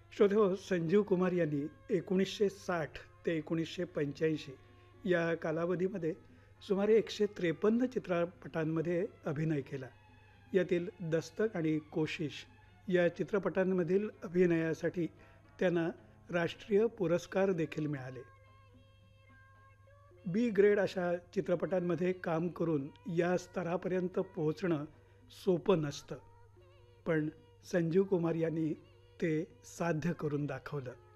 श्रोतेहो, संजीव कुमार यांनी 1960 ते 1985 या कालावधीमध्ये सुमारे 153 चित्रपटांमध्ये अभिनय केला. यातील दस्तक आणि कोशिश या चित्रपटांमधील अभिनयासाठी त्यांना राष्ट्रीय पुरस्कार देखील मिळाले. बी ग्रेड अशा चित्रपटांमध्ये काम करून या स्तरापर्यंत पोहोचणं सोपं नसतं. पण संजीव कुमार यांनी ते साध्य करून दाखवलं.